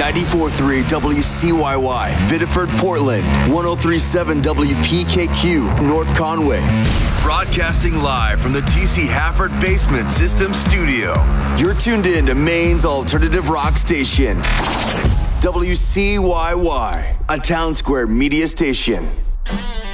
94.3 WCYY, Biddeford, Portland, 103.7 WPKQ, North Conway. Broadcasting live from the TC Hafford Basement System Studio. You're tuned in to Maine's alternative rock station, WCYY, a Town Square media station.